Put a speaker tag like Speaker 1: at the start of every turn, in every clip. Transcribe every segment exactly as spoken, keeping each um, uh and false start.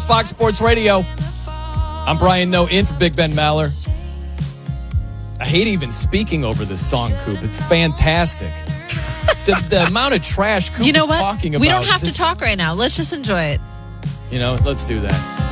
Speaker 1: is Fox Sports Radio. I'm Brian Noe, in for Big Ben Maller. I hate even speaking over this song, Coop. It's fantastic. the, the amount of trash Coop
Speaker 2: you know
Speaker 1: is
Speaker 2: what?
Speaker 1: talking about.
Speaker 2: We don't have
Speaker 1: this,
Speaker 2: to talk right now. Let's just enjoy it.
Speaker 1: You know, let's do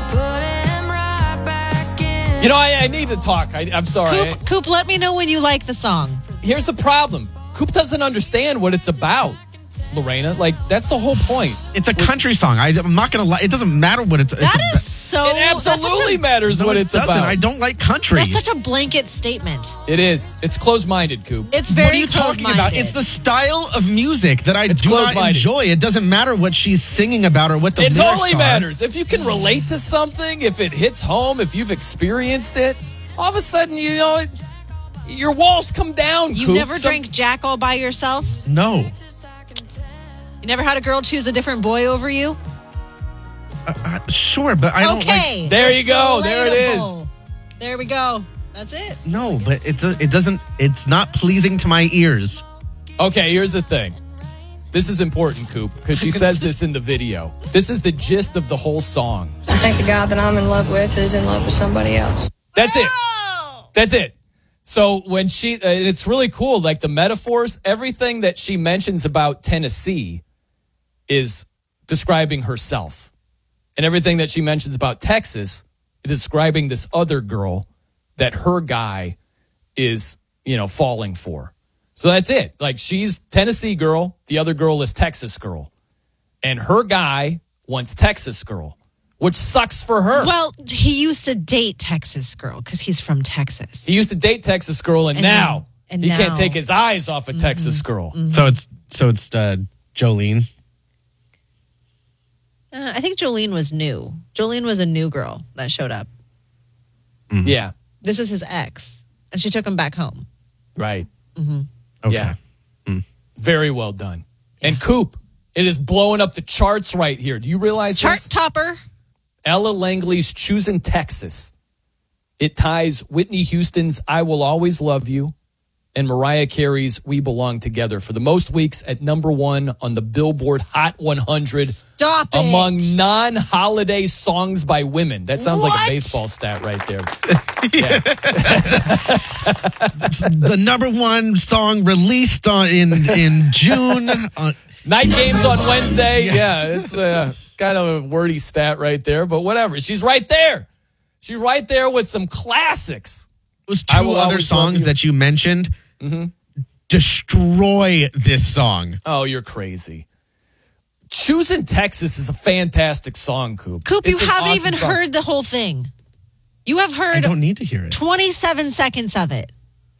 Speaker 1: that. You know, I, I need to talk. I, I'm sorry.
Speaker 2: Coop, Coop, let me know when you like the song.
Speaker 1: Here's the problem. Coop doesn't understand what it's about, Lorena. Like, that's the whole point.
Speaker 3: It's a country song. I, I'm not going to lie. It doesn't matter what it's, it's
Speaker 2: That
Speaker 3: about.
Speaker 2: is so...
Speaker 1: It absolutely
Speaker 2: a,
Speaker 1: matters
Speaker 3: No,
Speaker 1: what
Speaker 3: it
Speaker 1: it's
Speaker 3: doesn't.
Speaker 1: about.
Speaker 3: I don't like country.
Speaker 2: That's such a blanket statement.
Speaker 1: It is. It's closed-minded, Coop.
Speaker 2: It's very
Speaker 3: What are you talking about? It's the style of music that I
Speaker 1: It's
Speaker 3: do not
Speaker 1: closed-minded.
Speaker 3: enjoy. It doesn't matter what she's singing about or what the
Speaker 1: It
Speaker 3: lyrics
Speaker 1: totally
Speaker 3: are.
Speaker 1: matters. If you can relate to something, if it hits home, if you've experienced it, all of a sudden, you know, it, your walls come down,
Speaker 2: You
Speaker 1: Coop.
Speaker 2: never
Speaker 1: Some-
Speaker 2: drank Jack all by yourself?
Speaker 3: No.
Speaker 2: You never had a girl choose a different boy over you?
Speaker 3: Uh, uh, sure, but I don't
Speaker 2: Okay.
Speaker 3: like...
Speaker 1: There
Speaker 2: That's
Speaker 1: you go. There it is.
Speaker 2: relatable. There we go. That's it.
Speaker 3: No, but it's a, it doesn't... It's not pleasing to my ears.
Speaker 1: Okay, here's the thing. This is important, Coop, because she says this in the video. This is the gist of the whole song.
Speaker 4: I think the guy that I'm in love with is in love with somebody else.
Speaker 1: That's it. That's it. So when she, uh, it's really cool, like the metaphors, everything that she mentions about Tennessee is describing herself. And everything that she mentions about Texas is describing this other girl that her guy is, you know, falling for. So that's it. Like, she's Tennessee girl, the other girl is Texas girl. And her guy wants Texas girl, which sucks for her.
Speaker 2: Well, he used to date Texas girl because he's from Texas.
Speaker 1: He used to date Texas girl, and,
Speaker 2: And
Speaker 1: now
Speaker 2: then- and
Speaker 1: he
Speaker 2: now-
Speaker 1: can't take his eyes off of Texas girl.
Speaker 3: So it's so it's uh, Jolene.
Speaker 2: Uh, I think Jolene was new. Jolene was a new girl that showed up.
Speaker 3: Mm-hmm.
Speaker 1: Yeah,
Speaker 2: This is his ex, and she took him back home.
Speaker 1: right.
Speaker 3: Okay.
Speaker 1: Yeah. Very well done. And Coop, it is blowing up the charts right here. Do you realize
Speaker 2: Chart
Speaker 1: this?
Speaker 2: topper.
Speaker 1: Ella Langley's Choosing Texas. It ties Whitney Houston's I Will Always Love You and Mariah Carey's We Belong Together for the most weeks at number one on the Billboard Hot one hundred
Speaker 2: Stop it.
Speaker 1: among non-holiday songs by women. That sounds like
Speaker 2: What?
Speaker 1: a baseball stat right there.
Speaker 3: It's the number one song released on in in June. Uh,
Speaker 1: Night games on Wednesday. Yeah, it's uh, kind of a wordy stat right there, but whatever. She's right there. She's right there with some classics.
Speaker 3: those
Speaker 1: I
Speaker 3: two
Speaker 1: Will
Speaker 3: other
Speaker 1: Always Love
Speaker 3: songs
Speaker 1: You.
Speaker 3: that you mentioned destroy this song.
Speaker 1: Oh, you're crazy. Choosing Texas is a fantastic song, Coop.
Speaker 2: Coop, you
Speaker 1: It's an
Speaker 2: haven't
Speaker 1: awesome
Speaker 2: even
Speaker 1: song.
Speaker 2: heard the whole thing. You have
Speaker 3: I
Speaker 2: heard
Speaker 3: don't need to hear it.
Speaker 2: twenty-seven seconds of it.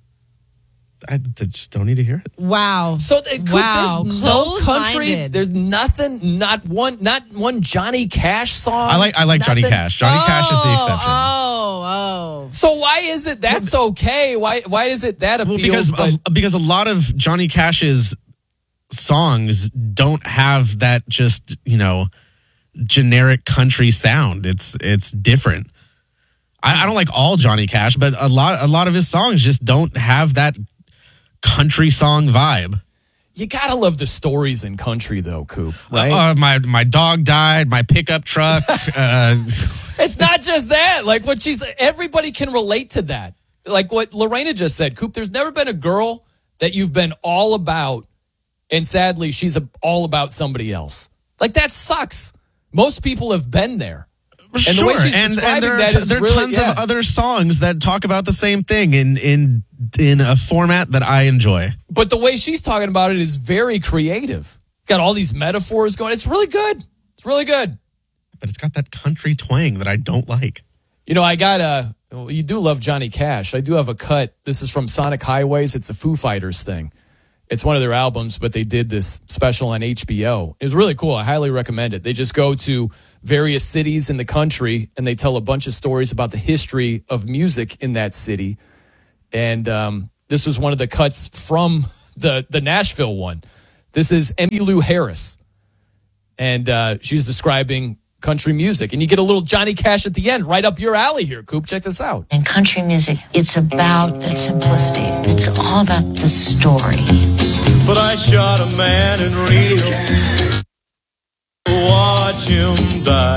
Speaker 3: I just don't need to hear it.
Speaker 2: Wow.
Speaker 1: So, uh, Coop,
Speaker 2: Wow.
Speaker 1: there's no country.
Speaker 2: Close-minded.
Speaker 1: There's nothing. Not one. Not one Johnny Cash song.
Speaker 3: I like I like Johnny
Speaker 1: Nothing.
Speaker 3: Cash. Johnny Cash is the exception.
Speaker 2: Oh, oh.
Speaker 1: So why is it that's okay? Why why is it that
Speaker 3: Well,
Speaker 1: appeals?
Speaker 3: because
Speaker 1: but
Speaker 3: a, because a lot of Johnny Cash's songs don't have that just, you know, generic country sound. It's it's different. I, I don't like all Johnny Cash, but a lot a lot of his songs just don't have that country song vibe.
Speaker 1: you gotta love the stories in country, though, Coop. Right?
Speaker 3: Uh, my my dog died. My pickup truck. uh,
Speaker 1: It's not just that. Like what she's, everybody can relate to that. Like what Lorena just said, Coop, there's never been a girl that you've been all about, and sadly, she's a, all about somebody else. Like that sucks. Most people have been there. And
Speaker 3: sure,
Speaker 1: the way she's
Speaker 3: and,
Speaker 1: describing
Speaker 3: and there, are
Speaker 1: that
Speaker 3: t-
Speaker 1: is
Speaker 3: there are
Speaker 1: really,
Speaker 3: tons
Speaker 1: yeah.
Speaker 3: of other songs that talk about the same thing in in in a format that I enjoy.
Speaker 1: But the way she's talking about it is very creative. Got all these metaphors going. It's really good. It's really good.
Speaker 3: But it's got that country twang that I don't like.
Speaker 1: You know, I got a, well, you do love Johnny Cash. I do have a cut. This is from Sonic Highways. It's a Foo Fighters thing. It's one of their albums, but they did this special on H B O. It was really cool. I highly recommend it. They just go to various cities in the country and they tell a bunch of stories about the history of music in that city. And um, this was one of the cuts from the, the Nashville one. This is Emmylou Harris. And uh, she's describing country music. And you get a little Johnny Cash at the end, right up your alley here, Coop. Check this out.
Speaker 5: In country music, it's about that simplicity. It's all about the story.
Speaker 6: But I shot a man in Rio. Watch him die.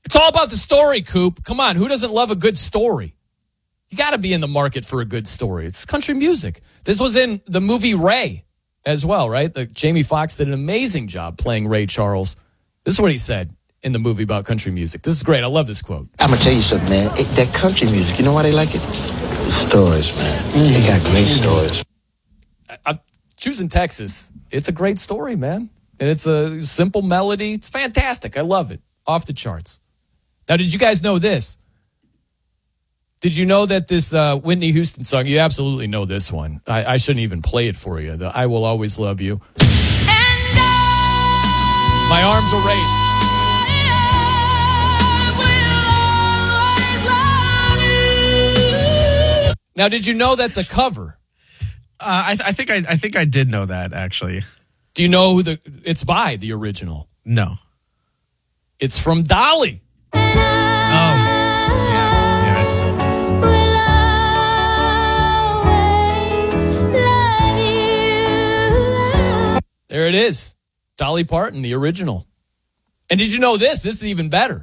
Speaker 1: It's all about the story, Coop. Come on, who doesn't love a good story? You got to be in the market for a good story. It's country music. This was in the movie Ray as well, right? The, Jamie Foxx did an amazing job playing Ray Charles. This is what he said in the movie about country music. This is great. I love this quote.
Speaker 7: I'm going to tell you something, man. It, that country music, you know why they like it? The stories, man. Mm. They got great stories.
Speaker 1: I, I'm choosing Texas. It's a great story, man. And it's a simple melody. It's fantastic. I love it. Off the charts. Now, did you guys know this? Did you know that this uh, Whitney Houston song, you absolutely know this one. I, I shouldn't even play it for you. The I Will Always Love You. And I My arms are raised. I will always love you. Now, did you know that's a cover?
Speaker 3: Uh, I, th- I think I, I think I did know that, actually.
Speaker 1: Do you know who the it's by, the original?
Speaker 3: No.
Speaker 1: It's from Dolly.
Speaker 3: Oh, yeah. Damn it.
Speaker 1: There it is. Dolly Parton, the original. And did you know this? This is even better.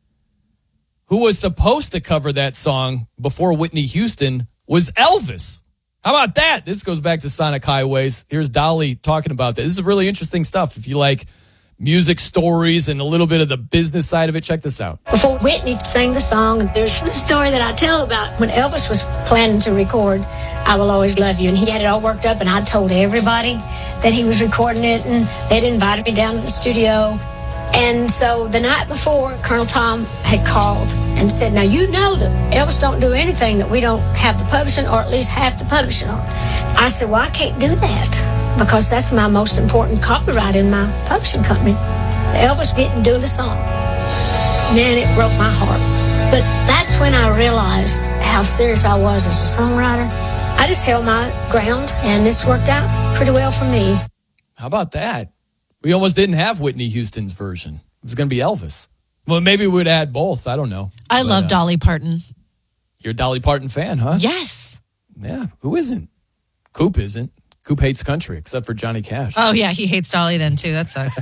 Speaker 1: Who was supposed to cover that song before Whitney Houston was Elvis. How about that? This goes back to Sonic Highways. Here's Dolly talking about this. This is really interesting stuff. If you like music stories and a little bit of the business side of it, check this out.
Speaker 8: Before Whitney sang the song, there's the story that I tell about when Elvis was planning to record I Will Always Love You, and he had it all worked up, and I told everybody that he was recording it, and they'd invited me down to the studio. And so the night before, Colonel Tom had called and said, now you know that Elvis don't do anything that we don't have the publishing, or at least half the publishing on. I said, well, I can't do that because that's my most important copyright in my publishing company. Elvis didn't do the song. Man, it broke my heart. But that's when I realized how serious I was as a songwriter. I just held my ground, and it's worked out pretty well for me.
Speaker 1: How about that? We almost didn't have Whitney Houston's version. It was going to be Elvis. Well, maybe we'd add both. I don't know.
Speaker 2: I
Speaker 1: but,
Speaker 2: love
Speaker 1: uh,
Speaker 2: Dolly Parton.
Speaker 1: You're a Dolly Parton fan, huh?
Speaker 2: Yes.
Speaker 1: Yeah. Who isn't? Coop isn't. Coop hates country, except for Johnny Cash.
Speaker 2: Oh, yeah. He hates Dolly then, too. That sucks.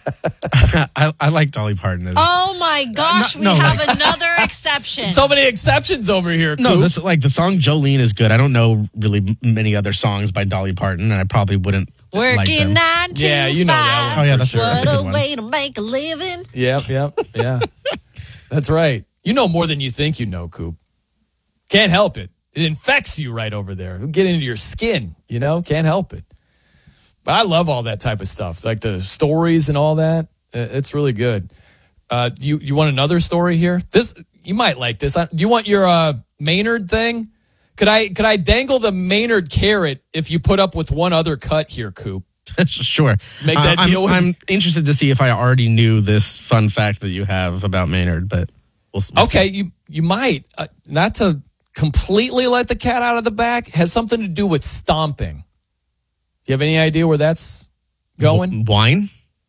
Speaker 3: I, I like Dolly Parton. As,
Speaker 2: Oh, my gosh.
Speaker 3: Uh,
Speaker 2: we
Speaker 3: no,
Speaker 2: have
Speaker 3: like-
Speaker 2: another exception.
Speaker 1: So many exceptions over here, Coop.
Speaker 3: No, this like the song Jolene is good. I don't know really m- many other songs by Dolly Parton, and I probably wouldn't like
Speaker 2: Working
Speaker 3: them.
Speaker 2: nine to
Speaker 1: Yeah, you know that
Speaker 2: five.
Speaker 1: one
Speaker 3: Oh, yeah,
Speaker 1: for
Speaker 3: that's-
Speaker 1: sure.
Speaker 3: that's a
Speaker 2: What
Speaker 3: good
Speaker 2: a
Speaker 3: one.
Speaker 2: way to make a living.
Speaker 1: Yep, yep, yeah. That's right. You know more than you think you know, Coop. Can't help it. It infects you right over there. It'll get into your skin, you know? Can't help it. But I love all that type of stuff, like the stories and all that. Uh, It's really good. Uh, you you want another story here? This you might like this. I- Do you want your uh, Maynard thing? Could I could I dangle the Maynard carrot if you put up with one other cut here, Coop?
Speaker 3: Sure.
Speaker 1: Make that
Speaker 3: I'm,
Speaker 1: deal with-
Speaker 3: I'm interested to see if I already knew this fun fact that you have about Maynard, but we'll, we'll
Speaker 1: Okay,
Speaker 3: see.
Speaker 1: you you might uh, not to completely let the cat out of the bag. Has something to do with stomping. Do you have any idea where that's going?
Speaker 3: W- wine?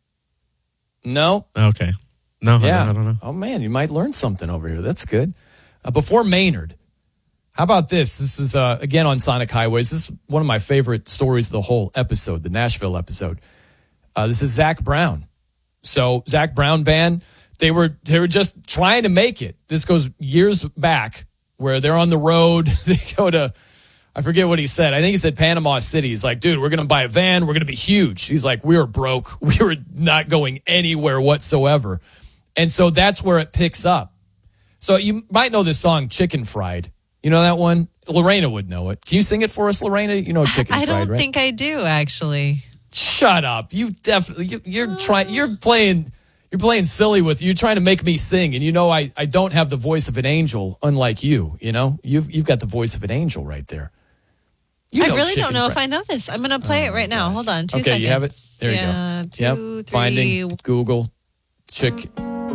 Speaker 1: No.
Speaker 3: Okay. No, I
Speaker 1: Yeah.
Speaker 3: don't, I don't know.
Speaker 1: Oh man, you might learn something over here. That's good. Uh, before Maynard, how about this? This is uh, again on Sonic Highways. This is one of my favorite stories of the whole episode, the Nashville episode. Uh, this is Zach Brown. So Zach Brown band, they were they were just trying to make it. This goes years back, where they're on the road. They go to, I forget what he said. I think he said Panama City. He's like, dude, we're going to buy a van. We're going to be huge. He's like, we were broke. We were not going anywhere whatsoever. And so that's where it picks up. So you might know this song, Chicken Fried. You know that one? Lorena would know it. Can you sing it for us, Lorena? You know Chicken
Speaker 2: I
Speaker 1: Fried,
Speaker 2: don't
Speaker 1: right?
Speaker 2: think I do, actually.
Speaker 1: Shut up. You definitely, you, you're trying, you're playing, you're playing silly with, you're trying to make me sing. And you know, I, I don't have the voice of an angel, unlike you, you know? You've, you've got the voice of an angel right there. You
Speaker 2: I
Speaker 1: know
Speaker 2: really
Speaker 1: Chicken
Speaker 2: don't know if
Speaker 1: Fried.
Speaker 2: I know this. I'm going to play
Speaker 1: Oh,
Speaker 2: it right
Speaker 1: my
Speaker 2: now.
Speaker 1: gosh.
Speaker 2: Hold on. Two
Speaker 1: okay,
Speaker 2: seconds.
Speaker 1: you have it? There
Speaker 2: yeah,
Speaker 1: you go.
Speaker 2: Two,
Speaker 1: yep.
Speaker 2: three.
Speaker 1: Finding Google chick.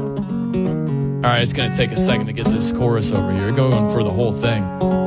Speaker 1: All right, it's going to take a second to get this chorus over here. Going for the whole thing.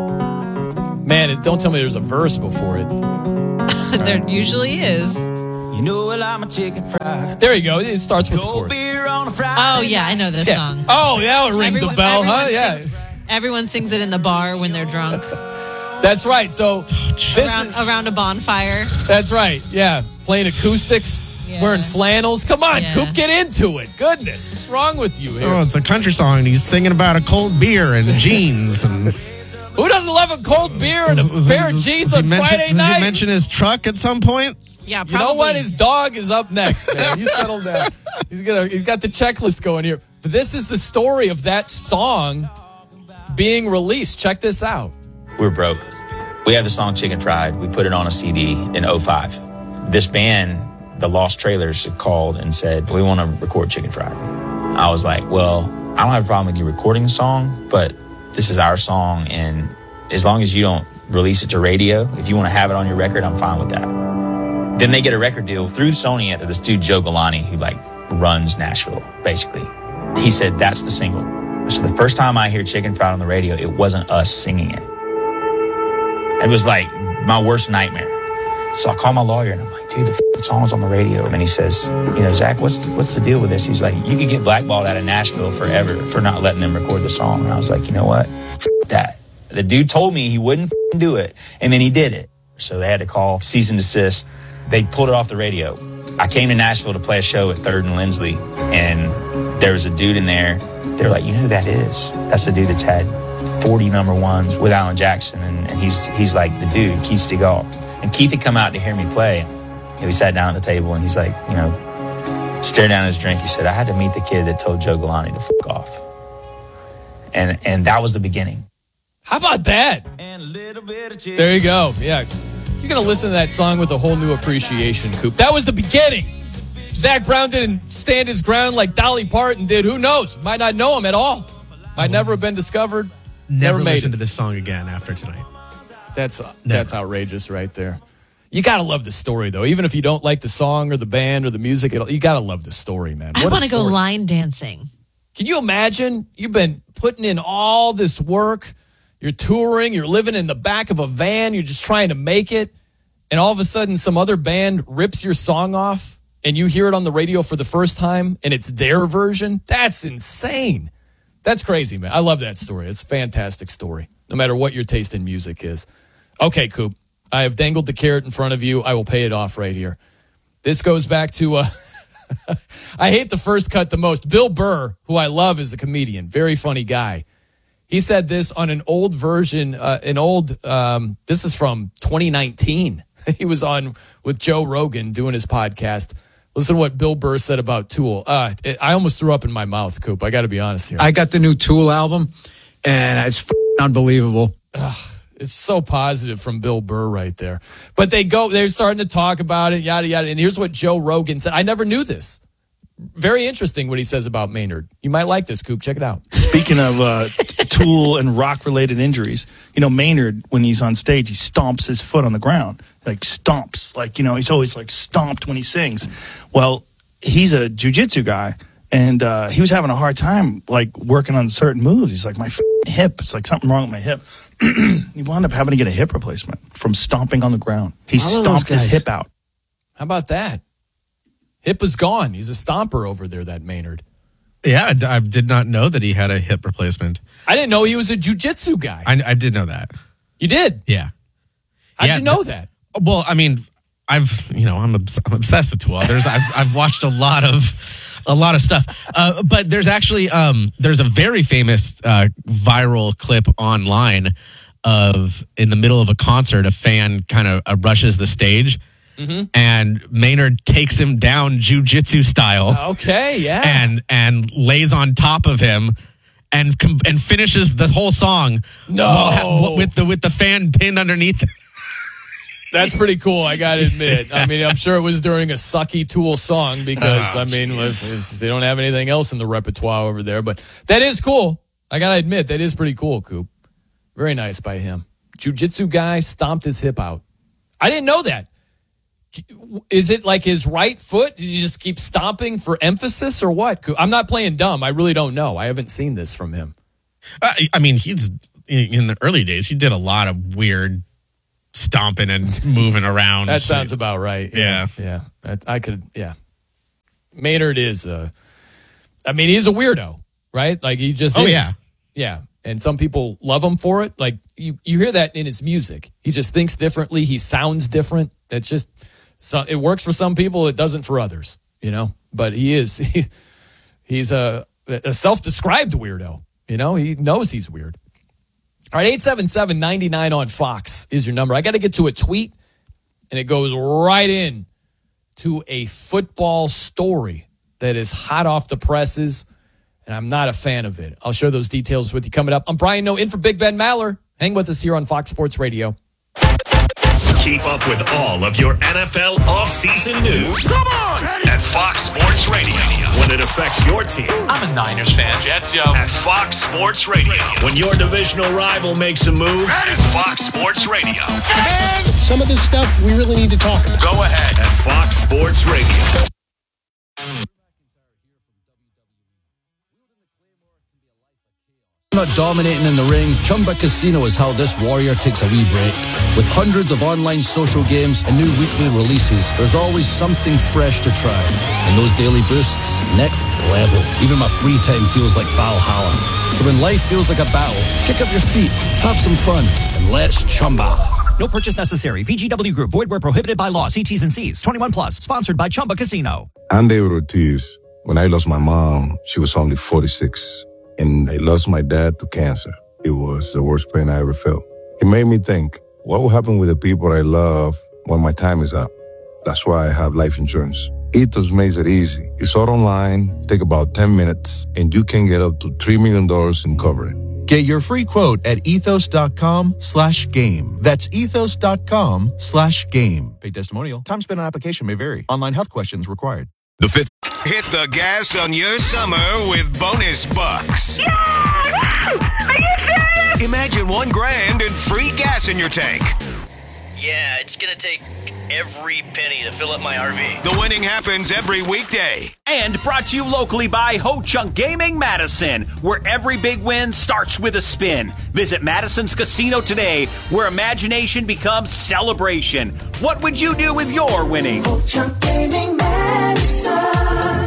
Speaker 1: Man, it, don't tell me there's a verse before it.
Speaker 2: There usually is.
Speaker 9: You know, well, I'm a chicken fried.
Speaker 1: There you go. It starts with the
Speaker 9: Cold
Speaker 1: chorus.
Speaker 9: beer on a Friday.
Speaker 2: Oh, yeah, I know this
Speaker 1: Yeah.
Speaker 2: song.
Speaker 1: Oh, yeah, it rings
Speaker 2: Everyone-
Speaker 1: a bell, huh?
Speaker 2: everyone
Speaker 1: Yeah.
Speaker 2: sings- Everyone sings it in the bar when they're drunk.
Speaker 1: That's right. So this
Speaker 2: around,
Speaker 1: is,
Speaker 2: around a bonfire.
Speaker 1: that's right. Yeah. Playing acoustics,
Speaker 2: Yeah.
Speaker 1: wearing flannels. Come on,
Speaker 2: Yeah.
Speaker 1: Coop, get into it. Goodness. What's wrong with you here?
Speaker 3: Oh, it's a country song, and he's singing about a cold beer and jeans. And
Speaker 1: Who doesn't love a cold beer and a pair of jeans
Speaker 3: Does he
Speaker 1: on
Speaker 3: mention-
Speaker 1: Friday
Speaker 3: Does
Speaker 1: night?
Speaker 3: he mention his truck at some point?
Speaker 2: Yeah,
Speaker 1: You know what? His dog is up next, man. You settle down. He's gonna. He's got the checklist going here. But this is the story of that song being released. Check this out.
Speaker 10: We're broke. We have the song Chicken Fried. We put it on a C D in oh five. This band, the Lost Trailers, called and said, we want to record Chicken Fried. I was like, well, I don't have a problem with you recording the song, but this is our song, and as long as you don't release it to radio, if you want to have it on your record, I'm fine with that. Then they get a record deal through Sony to this dude, Joe Galani, who like runs Nashville, basically. He said, that's the single. So the first time I hear Chicken Fried on the radio, it wasn't us singing it. It was like my worst nightmare. So I call my lawyer and I'm like, dude, the f- song's on the radio. And he says, you know, Zach, what's the, what's the deal with this? He's like, you could get blackballed out of Nashville forever for not letting them record the song. And I was like, you know what? F- that. The dude told me he wouldn't f- do it. And then he did it. So they had to call cease and desist. They pulled it off the radio. I came to Nashville to play a show at Third and Lindsley. And there was a dude in there. They were like, you know who that is? That's the dude that's had forty number ones with Alan Jackson. And, and he's he's like the dude, Keith Stegall. And Keith had come out to hear me play. And we sat down at the table and he's like, you know, stared down at his drink. He said, I had to meet the kid that told Joe Galani to fuck off. And and that was the beginning.
Speaker 1: How about that? There you go. Yeah. You're going to listen to that song with a whole new appreciation, Coop. That was the beginning. Zach Brown didn't stand his ground like Dolly Parton did. Who knows? Might not know him at all. Might never have been discovered.
Speaker 3: Never,
Speaker 1: Never made
Speaker 3: listen
Speaker 1: it.
Speaker 3: to this song again after tonight.
Speaker 1: That's that's outrageous right there. You got to love the story, though. Even if you don't like the song or the band or the music, you got to love the story, man.
Speaker 2: I
Speaker 1: What a
Speaker 2: want to go
Speaker 1: story.
Speaker 2: line dancing.
Speaker 1: Can you imagine? You've been putting in all this work. You're touring. You're living in the back of a van. You're just trying to make it. And all of a sudden, some other band rips your song off and you hear it on the radio for the first time and it's their version. That's insane. That's crazy, man. I love that story. It's a fantastic story, no matter what your taste in music is. Okay, Coop. I have dangled the carrot in front of you. I will pay it off right here. This goes back to, uh, I hate the first cut the most. Bill Burr, who I love as a comedian, very funny guy. He said this on an old version, uh, an old, um, this is from twenty nineteen. He was on with Joe Rogan doing his podcast. Listen to what Bill Burr said about Tool. Uh, it, I almost threw up in my mouth, Coop. I got to be honest here.
Speaker 11: I got the new Tool album, and it's f- unbelievable.
Speaker 1: Ugh, it's so positive from Bill Burr right there. But they go, they're starting to talk about it, yada, yada. And here's what Joe Rogan said. I never knew this. Very interesting what he says about Maynard. You might like this, Coop. Check it out.
Speaker 12: Speaking of uh, Tool and rock-related injuries, you know, Maynard, when he's on stage, he stomps his foot on the ground. Like, stomps. Like, you know, he's always, like, stomped when he sings. Well, he's a jiu-jitsu guy, and uh, he was having a hard time, like, working on certain moves. He's like, my f- hip. It's like something wrong with my hip. He wound up having to get a hip replacement from stomping on the ground. He stomped his hip out.
Speaker 1: How about that? Hip is gone. He's a stomper over there, that Maynard.
Speaker 3: Yeah, I, d- I did not know that he had a hip replacement.
Speaker 1: I didn't know he was a jiu-jitsu guy.
Speaker 3: I, I did know that.
Speaker 1: You did?
Speaker 3: Yeah.
Speaker 1: How'd
Speaker 3: Yeah,
Speaker 1: you know
Speaker 3: th-
Speaker 1: that?
Speaker 3: Well, I mean, I've you know I'm obs- I'm obsessed with Tool. There's I've I've watched a lot of a lot of stuff, uh, but there's actually um there's a very famous uh, viral clip online of in the middle of a concert, a fan kind of uh, rushes the stage. Mm-hmm. And Maynard takes him down jiu-jitsu style.
Speaker 1: Okay, yeah.
Speaker 3: And and lays on top of him and com- and finishes the whole song.
Speaker 1: No.
Speaker 3: while- with the with the fan pinned underneath.
Speaker 1: That's pretty cool, I got to admit. I mean, I'm sure it was during a sucky Tool song because,
Speaker 3: Oh,
Speaker 1: I mean, was, it's- they don't have anything else in the repertoire over there. But that is cool. I got to admit, that is pretty cool, Coop. Very nice by him. Jiu-jitsu guy stomped his hip out. I didn't know that. Is it like his right foot? Did you just keep stomping for emphasis or what? I'm not playing dumb. I really don't know. I haven't seen this from him.
Speaker 3: I, I mean, he's in the early days. He did a lot of weird stomping and moving around.
Speaker 1: That sounds about right.
Speaker 3: Yeah,
Speaker 1: yeah. I, I could. Yeah. Maynard is. Uh, I mean, he's a weirdo, right? Like he just.
Speaker 3: Oh,
Speaker 1: is.
Speaker 3: yeah.
Speaker 1: Yeah. And some people love him for it. Like you, you hear that in his music. He just thinks differently. He sounds different. It's just, so it works for some people. It doesn't for others, you know, but he is, he, he's a, a self-described weirdo. You know, he knows he's weird. All right. eight seven seven, nine nine on Fox is your number. I got to get to a tweet and it goes right in to a football story that is hot off the presses, and I'm not a fan of it. I'll share those details with you coming up. I'm Brian Noe, in for Big Ben Maller. Hang with us here on Fox Sports Radio.
Speaker 13: Keep up with all of your N F L offseason news. Come on! At Fox Sports Radio. When it affects your team.
Speaker 14: I'm a Niners fan. Jets, yo.
Speaker 13: At Fox Sports Radio. When your divisional rival makes a move. At Fox Sports Radio.
Speaker 15: And some of this stuff we really need to talk about.
Speaker 13: Go ahead. At Fox Sports Radio.
Speaker 16: Not dominating in the ring, Chumba Casino is how this warrior takes a wee break. With hundreds of online social games and new weekly releases, there's always something fresh to try. And those daily boosts, next level. Even my free time feels like Valhalla. So when life feels like a battle, kick up your feet, have some fun, and let's Chumba.
Speaker 17: No purchase necessary. V G W Group. Void where prohibited by law. See T's and C's. twenty-one plus. Sponsored by Chumba Casino.
Speaker 18: I'm David Ortiz. When I lost my mom, she was only forty-six. And I lost my dad to cancer. It was the worst pain I ever felt. It made me think, what will happen with the people I love when my time is up? That's why I have life insurance. Ethos makes it easy. It's all online, take about ten minutes, and you can get up to three million dollars in coverage.
Speaker 19: Get your free quote at ethos.com slash game. That's ethos.com slash game. Paid testimonial. Time spent on application may vary. Online health questions required.
Speaker 13: The fifth. Hit the gas on your summer with bonus bucks.
Speaker 20: Yeah! Are you serious?
Speaker 13: Imagine one grand and free gas in your tank.
Speaker 21: Yeah, it's gonna take every penny to fill up my R V.
Speaker 13: The winning happens every weekday.
Speaker 22: And brought to you locally by Ho Chunk Gaming Madison, where every big win starts with a spin. Visit Madison's Casino today, where imagination becomes celebration. What would you do with your winning?
Speaker 23: Ho Chunk Gaming Madison.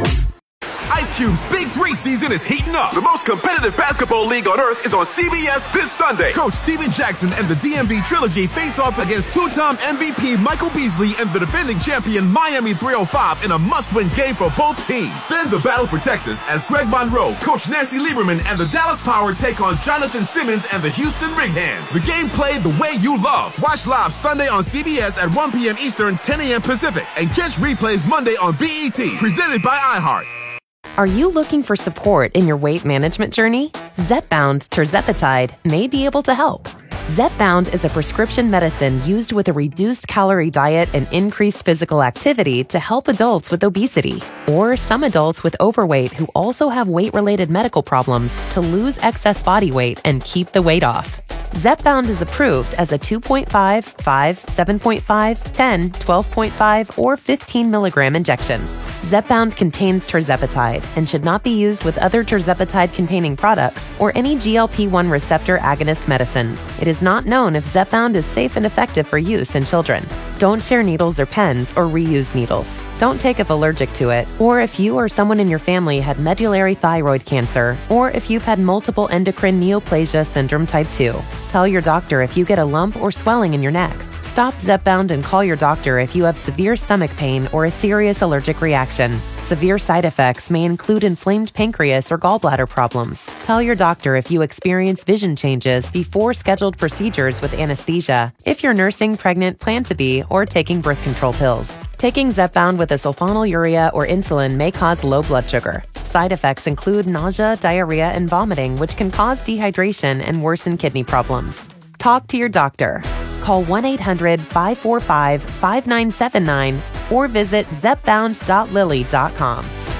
Speaker 24: Ice Cube's Big Three season is heating up. The most competitive basketball league on earth is on C B S this Sunday. Coach Steven Jackson and the D M V Trilogy face off against two-time M V P Michael Beasley and the defending champion Miami three oh five in a must-win game for both teams. Then the battle for Texas as Greg Monroe, Coach Nancy Lieberman, and the Dallas Power take on Jonathan Simmons and the Houston Rig Hands. The game played the way you love. Watch live Sunday on C B S at one p.m. Eastern, ten a.m. Pacific, and catch replays Monday on B E T. Presented by iHeart.
Speaker 25: Are you looking for support in your weight management journey? Zepbound tirzepatide may be able to help. Zepbound is a prescription medicine used with a reduced calorie diet and increased physical activity to help adults with obesity or some adults with overweight who also have weight-related medical problems to lose excess body weight and keep the weight off. Zepbound is approved as a two point five, five, seven point five, ten, twelve point five, or fifteen milligram injection. Zepbound contains tirzepatide and should not be used with other tirzepatide-containing products or any G L P one receptor agonist medicines. It is not known if Zepbound is safe and effective for use in children. Don't share needles or pens or reuse needles. Don't take if allergic to it, or if you or someone in your family had medullary thyroid cancer, or if you've had multiple endocrine neoplasia syndrome type two. Tell your doctor if you get a lump or swelling in your neck. Stop Zepbound and call your doctor if you have severe stomach pain or a serious allergic reaction. Severe side effects may include inflamed pancreas or gallbladder problems. Tell your doctor if you experience vision changes before scheduled procedures with anesthesia, if you're nursing, pregnant, plan to be, or taking birth control pills. Taking Zepbound with a sulfonylurea or insulin may cause low blood sugar. Side effects include nausea, diarrhea, and vomiting, which can cause dehydration and worsen kidney problems. Talk to your doctor. Call one eight hundred, five four five, five nine seven nine or visit zepbound dot lilly dot com.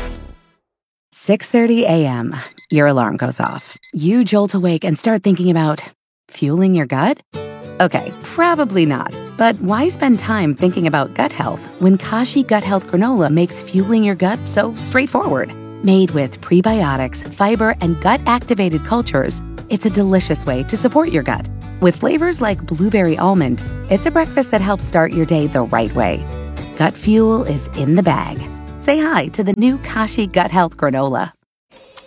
Speaker 26: six thirty a.m. Your alarm goes off. You jolt awake and start thinking about fueling your gut? Okay, probably not. But why spend time thinking about gut health when Kashi Gut Health Granola makes fueling your gut so straightforward? Made with prebiotics, fiber, and gut-activated cultures, it's a delicious way to support your gut. With flavors like blueberry almond, it's a breakfast that helps start your day the right way. Gut fuel is in the bag. Say hi to the new Kashi Gut Health Granola.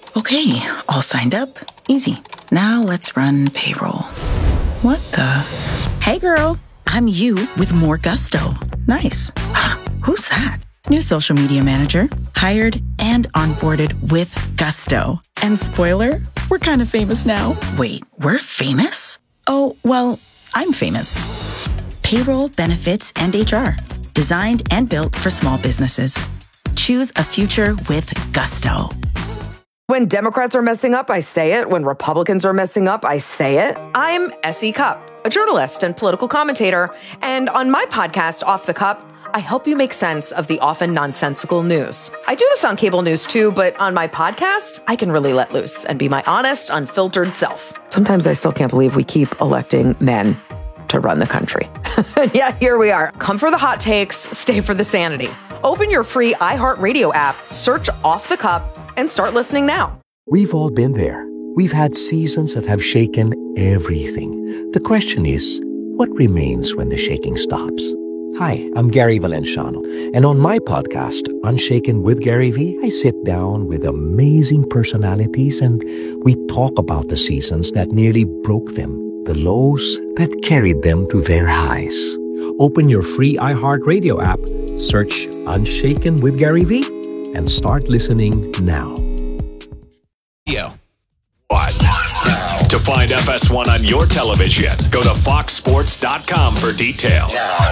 Speaker 4: Okay, all signed up. Easy. Now let's run payroll. What the? Hey girl, I'm you with more gusto. Nice. Who's that? New social media manager, hired and onboarded with gusto. And spoiler, we're kind of famous now. Wait, we're famous? Oh, well, I'm famous. Payroll, benefits, and H R. Designed and built for small businesses. Choose a future with gusto.
Speaker 5: When Democrats are messing up, I say it. When Republicans are messing up, I say it. I'm Essie Cupp, a journalist and political commentator. And on my podcast, Off the Cup, I help you make sense of the often nonsensical news. I do this on cable news too, but on my podcast, I can really let loose and be my honest, unfiltered self. Sometimes I still can't believe we keep electing men to run the country. Yeah, here we are. Come for the hot takes, stay for the sanity. Open your free iHeartRadio app, search Off the Cup, and start listening now.
Speaker 6: We've all been there. We've had seasons that have shaken everything. The question is, what remains when the shaking stops? Hi, I'm Gary Valenciano, and on my podcast, Unshaken with Gary V, I sit down with amazing personalities and we talk about the seasons that nearly broke them, the lows that carried them to their highs. Open your free iHeartRadio app, search Unshaken with Gary V, and start listening now.
Speaker 13: Yeah. What? To find F S one on your television, go to fox sports dot com for details.